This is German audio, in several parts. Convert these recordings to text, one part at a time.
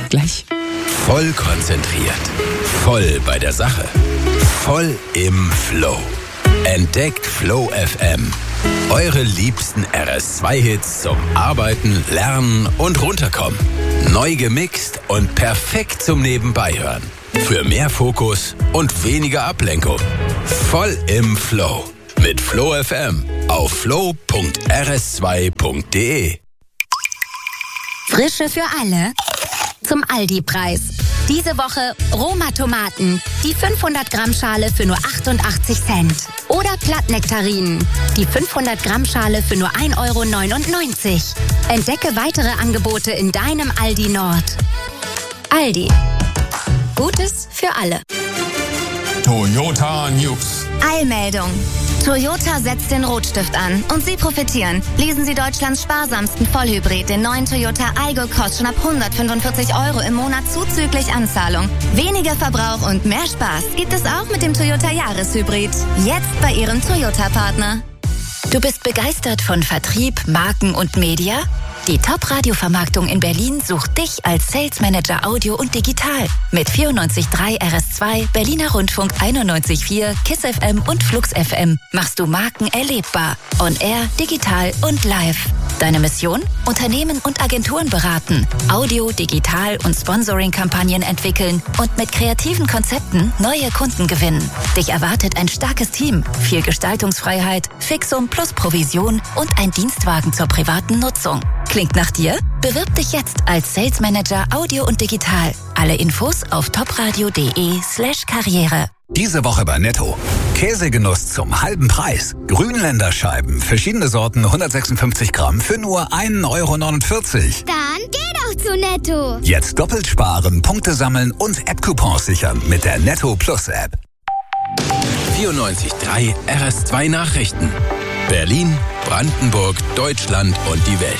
gleich. Voll konzentriert. Voll bei der Sache. Voll im Flow. Entdeckt Flow FM. Eure liebsten RS2-Hits zum Arbeiten, Lernen und Runterkommen. Neu gemixt und perfekt zum Nebenbeihören. Für mehr Fokus und weniger Ablenkung. Voll im Flow. Mit Flow FM auf flow.rs2.de. Frische für alle zum Aldi-Preis. Diese Woche Roma-Tomaten, die 500 Gramm Schale für nur 88 Cent. Oder Plattnektarinen, die 500 Gramm Schale für nur 1,99 €. Entdecke weitere Angebote in deinem Aldi Nord. Aldi. Gutes für alle. Toyota News. Eilmeldung. Toyota setzt den Rotstift an und Sie profitieren. Lesen Sie Deutschlands sparsamsten Vollhybrid, den neuen Toyota Aygo, kostet schon ab 145 € im Monat zuzüglich Anzahlung. Weniger Verbrauch und mehr Spaß gibt es auch mit dem Toyota Jahreshybrid. Jetzt bei Ihrem Toyota-Partner. Du bist begeistert von Vertrieb, Marken und Media? Die Top-Radio-Vermarktung in Berlin sucht dich als Sales Manager Audio und Digital. Mit 94.3 RS2, Berliner Rundfunk 91.4, KISS FM und Flux FM machst du Marken erlebbar. On Air, digital und live. Deine Mission? Unternehmen und Agenturen beraten, Audio, Digital und Sponsoring-Kampagnen entwickeln und mit kreativen Konzepten neue Kunden gewinnen. Dich erwartet ein starkes Team, viel Gestaltungsfreiheit, Fixum plus Provision und ein Dienstwagen zur privaten Nutzung. Klingt nach dir? Bewirb dich jetzt als Sales Manager Audio und Digital. Alle Infos auf topradio.de/Karriere. Diese Woche bei Netto. Käsegenuss zum halben Preis. Grünländerscheiben, verschiedene Sorten, 156 Gramm für nur 1,49 €. Dann geh doch zu Netto. Jetzt doppelt sparen, Punkte sammeln und App-Coupons sichern mit der Netto Plus App. 94.3 RS2 Nachrichten. Berlin, Brandenburg, Deutschland und die Welt.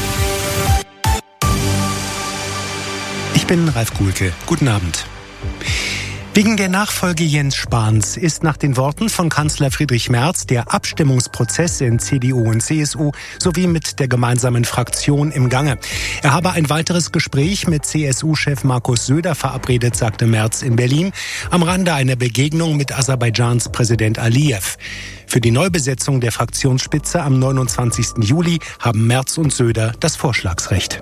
Ich bin Ralf Kuhlke. Guten Abend. Wegen der Nachfolge Jens Spahns ist nach den Worten von Kanzler Friedrich Merz der Abstimmungsprozess in CDU und CSU sowie mit der gemeinsamen Fraktion im Gange. Er habe ein weiteres Gespräch mit CSU-Chef Markus Söder verabredet, sagte Merz in Berlin, am Rande einer Begegnung mit Aserbaidschans Präsident Aliyev. Für die Neubesetzung der Fraktionsspitze am 29. Juli haben Merz und Söder das Vorschlagsrecht.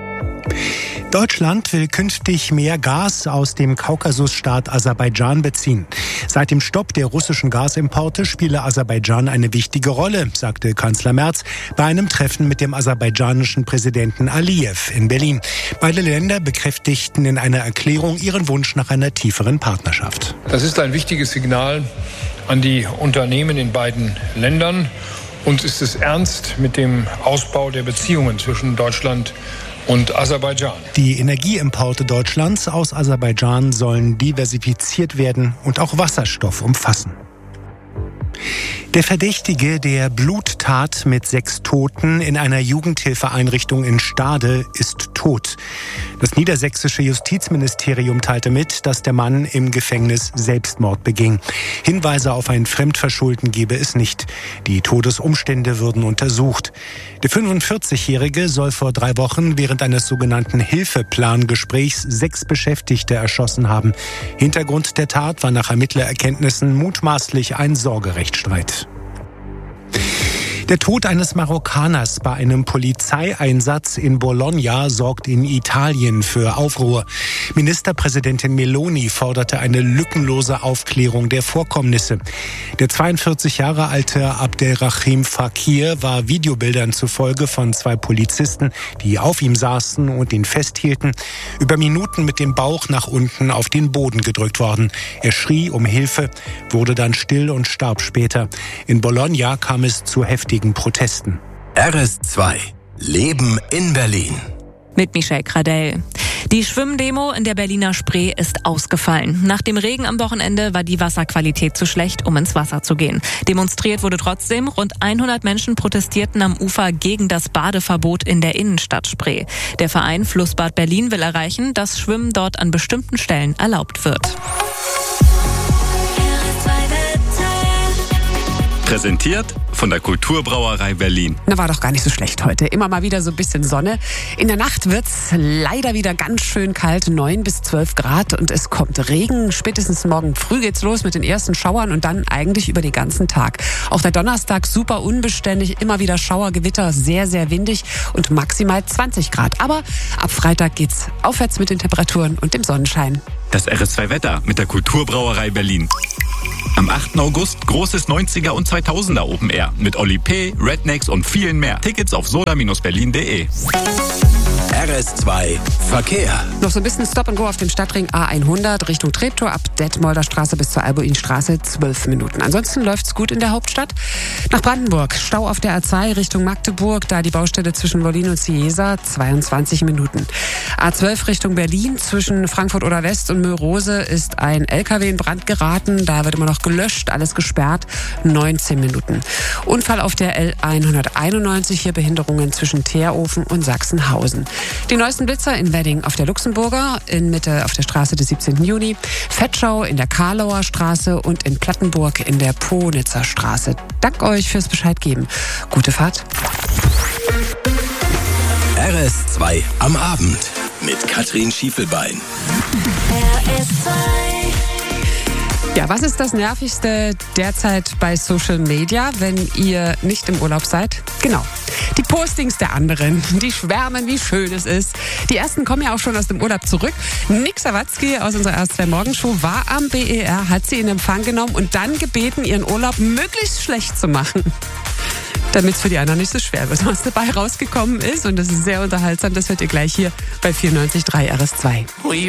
Deutschland will künftig mehr Gas aus dem Kaukasusstaat Aserbaidschan beziehen. Seit dem Stopp der russischen Gasimporte spiele Aserbaidschan eine wichtige Rolle, sagte Kanzler Merz bei einem Treffen mit dem aserbaidschanischen Präsidenten Aliyev in Berlin. Beide Länder bekräftigten in einer Erklärung ihren Wunsch nach einer tieferen Partnerschaft. Das ist ein wichtiges Signal an die Unternehmen in beiden Ländern. Uns ist es ernst mit dem Ausbau der Beziehungen zwischen Deutschland und Aserbaidschan. Die Energieimporte Deutschlands aus Aserbaidschan sollen diversifiziert werden und auch Wasserstoff umfassen. Der Verdächtige der Bluttat mit 6 Toten in einer Jugendhilfeeinrichtung in Stade ist tot. Das niedersächsische Justizministerium teilte mit, dass der Mann im Gefängnis Selbstmord beging. Hinweise auf ein Fremdverschulden gebe es nicht. Die Todesumstände würden untersucht. Der 45-Jährige soll vor 3 Wochen während eines sogenannten Hilfeplangesprächs 6 Beschäftigte erschossen haben. Hintergrund der Tat war nach Ermittlererkenntnissen mutmaßlich ein Sorgerechtsstreit. Der Tod eines Marokkaners bei einem Polizeieinsatz in Bologna sorgt in Italien für Aufruhr. Ministerpräsidentin Meloni forderte eine lückenlose Aufklärung der Vorkommnisse. Der 42 Jahre alte Abdelrahim Fakir war Videobildern zufolge von 2 Polizisten, die auf ihm saßen und ihn festhielten, über Minuten mit dem Bauch nach unten auf den Boden gedrückt worden. Er schrie um Hilfe, wurde dann still und starb später. In Bologna kam es zu heftigen Protesten. RS2 Leben in Berlin. Mit Michelle Gradell. Die Schwimmdemo in der Berliner Spree ist ausgefallen. Nach dem Regen am Wochenende war die Wasserqualität zu schlecht, um ins Wasser zu gehen. Demonstriert wurde trotzdem. Rund 100 Menschen protestierten am Ufer gegen das Badeverbot in der Innenstadt Spree. Der Verein Flussbad Berlin will erreichen, dass Schwimmen dort an bestimmten Stellen erlaubt wird. Präsentiert von der Kulturbrauerei Berlin. Na, war doch gar nicht so schlecht heute. Immer mal wieder so ein bisschen Sonne. In der Nacht wird's leider wieder ganz schön kalt, 9 bis 12 Grad und es kommt Regen. Spätestens morgen früh geht's los mit den ersten Schauern und dann eigentlich über den ganzen Tag. Auch der Donnerstag super unbeständig, immer wieder Schauer, Gewitter, sehr, sehr windig und maximal 20 Grad. Aber ab Freitag geht's aufwärts mit den Temperaturen und dem Sonnenschein. Das RS2-Wetter mit der Kulturbrauerei Berlin. Am 8. August großes 90er und 2000er Open Air mit Oli P., Rednecks und vielen mehr. Tickets auf soda-berlin.de. RS2 Verkehr. Noch so ein bisschen Stop and Go auf dem Stadtring A100 Richtung Treptow ab Detmolder Straße bis zur Albuinstraße 12 Minuten. Ansonsten läuft's gut in der Hauptstadt. Nach Brandenburg, Stau auf der A2 Richtung Magdeburg, da die Baustelle zwischen Wollin und Ciesa 22 Minuten. A12 Richtung Berlin zwischen Frankfurt oder West und Mörose ist ein LKW in Brand geraten, da wird immer noch gelöscht, alles gesperrt, 19 Minuten. Unfall auf der L191, hier Behinderungen zwischen Teerofen und Sachsenhausen. Die neuesten Blitzer in Wedding auf der Luxemburger, in Mitte auf der Straße des 17. Juni, Vetschau in der Karlauer Straße und in Plattenburg in der Ponitzer Straße. Dank euch fürs Bescheid geben. Gute Fahrt. RS2 am Abend mit Katrin Schiefelbein. RS2. Ja, was ist das Nervigste derzeit bei Social Media, wenn ihr nicht im Urlaub seid? Genau, die Postings der anderen, die schwärmen, wie schön es ist. Die ersten kommen ja auch schon aus dem Urlaub zurück. Nick Sawatzki aus unserer RS2 Morgenshow war am BER, hat sie in Empfang genommen und dann gebeten, ihren Urlaub möglichst schlecht zu machen. Damit es für die anderen nicht so schwer wird. Was dabei rausgekommen ist, und das ist sehr unterhaltsam, das hört ihr gleich hier bei 94.3 RS2.